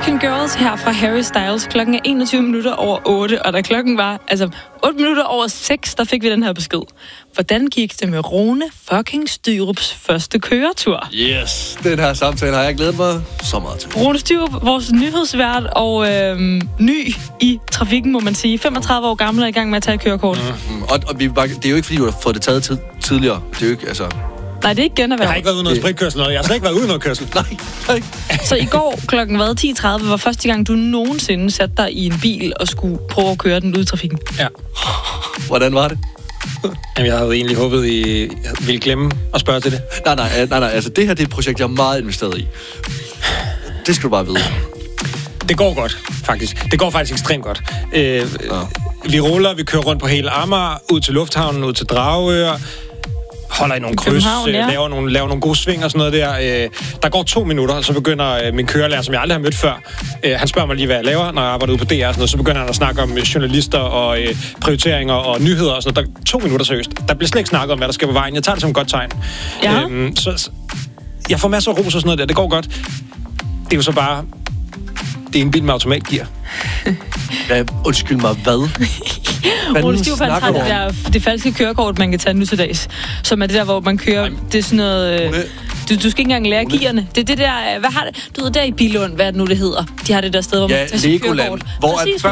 American Girls her fra Harry Styles. Klokken er 21 minutter over 8, og da klokken var 8 minutter over 6, der fik vi den her besked. Hvordan gik det med Rune fucking Styrups første køretur? Yes, den her samtale har jeg glædet mig så meget til. Rune Styrup, vores nyhedsvært og ny i trafikken, må man sige. 35 år gammel og i gang med at tage kørekort. Og det er jo ikke, fordi du har fået det taget tidligere. Det er jo ikke, altså... Nej, det er ikke generhverv. Jeg har ikke været ude noget spritkørsel, og jeg har slet ikke været ude noget kørsel. Nej. Så i går klokken 10.30 var første gang, du nogensinde satte dig i en bil og skulle prøve at køre den ud i trafikken. Ja. Hvordan var det? Jamen, jeg havde egentlig håbet, I ville glemme at spørge til det. Nej. Altså, det her det er et projekt, jeg er meget investeret i. Det skal du bare vide. Det går godt, faktisk. Det går faktisk ekstremt godt. Vi ruller, vi kører rundt på hele Amager, ud til lufthavnen, ud til Dragør, holder i nogle kryds, laver nogle gode sving og sådan noget der. Der går 2 minutter, og så begynder min kørelærer, som jeg aldrig har mødt før, han spørger mig lige, hvad jeg laver, når jeg arbejder ude på DR og sådan noget. Så begynder han at snakke om journalister og prioriteringer og nyheder og sådan noget. Der 2 minutter seriøst. Der bliver slet ikke snakket om, hvad der skal på vejen. Jeg tager det som et godt tegn. Ja. Så jeg får masser af ros og sådan noget der. Det går godt. Det er jo så bare... Det er en bil med automatgear. Undskyld mig, hvad? Rune Styrup, han tager det falske kørekort, man kan tage nu til dags. Som er det der, hvor man kører... Det er sådan noget... Du skal ikke engang lære gearne. Det er det der... Hvad har det? Du ved, der i Billund, hvad er det nu, det hedder? De har det der sted, hvor man tager sit kørekort. Hvor præcis,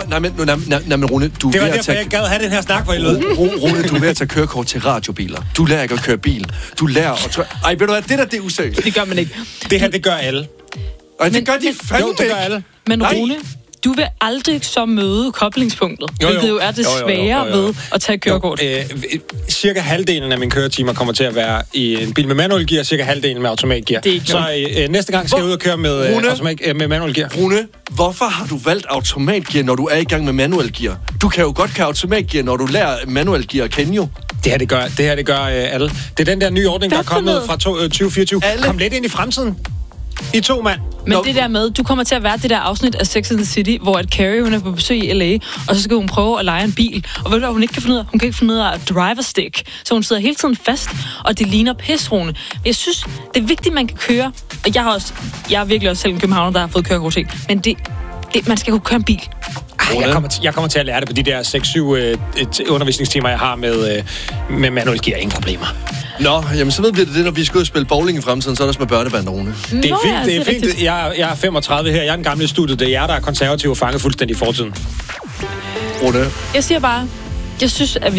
men Rune, du... Det var derfor, jeg gad have den her snak, hvor I lød. Rune, du er ved at tage kørekort til radiobiler. Du lærer ikke at køre bil. Du lærer at... Ej, ved du hvad? Det er useriøst. Det gør man ikke. Det her, det gør alle. Og det gør de fandme ikke. Jo, det gør alle. Men Rune... Du vil aldrig så møde koblingspunktet, hvilket jo er det svære ved at tage kørekort. Cirka halvdelen af mine køretimer kommer til at være i en bil med manuel gear, cirka halvdelen med automatgear. Så næste gang skal jeg ud og køre med manuel gear. Rune, hvorfor har du valgt automatgear, når du er i gang med manuel gear? Du kan jo godt køre automatgear, når du lærer manuel gear at kende jo. Det her gør alle. Det er den der nye ordning, der er kommet fra 2024. Kom lidt ind i fremtiden. I 2 mand. Men det der med, du kommer til at være det der afsnit af Sex and the City, hvor at Carrie, hun er på besøg i LA, og så skal hun prøve at leje en bil. Og ved du hvad, hun kan ikke finde ud af at driver stick. Så hun sidder hele tiden fast, og det ligner pisrone. Jeg synes, det er vigtigt, man kan køre. Og jeg er virkelig også selv en københavner, der har fået kørekort til. Men man skal kunne køre en bil. Jeg kommer til at lære det på de der 6-7 undervisningstimer, jeg har med manuel gear. Ingen problemer. Nå, jamen så ved vi det, når vi skal ud og spille bowling i fremtiden, så er der med børneband, Rune. Det er fint. Jeg er 35 her. Jeg er den gamle i studiet. Det er jer, der er konservative og fanget fuldstændig i fortiden. Rune. Jeg siger bare, jeg synes, at vi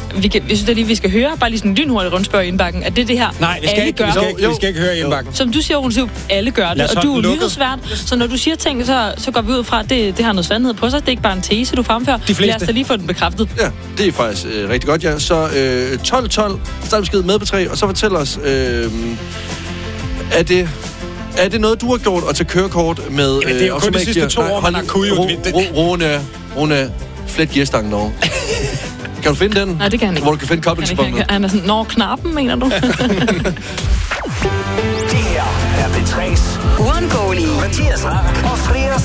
skal høre, bare lige sådan en lynhurtig rundspørg i indbakken, at det her, nej, vi skal ikke høre i indbakken. Som du siger, Rune Styrup, alle gør det, og du er nyhedsvært, så når du siger ting, så går vi ud fra, at det har noget sandhed på sig. Det er ikke bare en tese, du fremfører. Lad os da lige få den bekræftet. Ja, det er faktisk rigtig godt, ja. Så 12-12, startbesked med på 3, og så fortæl os, er det noget, du har gjort at tage kørekort med automatgear? Det er jo kun de sidste 2 år, man har kunnet Rune, flet gearstangen over. Kan du finde den? Nej, det kan han ikke. Hvor du kan finde koblingspunktet? Han er sådan, knappen, mener du? Det her er P3's uundgåelige Mathias Rack og Freja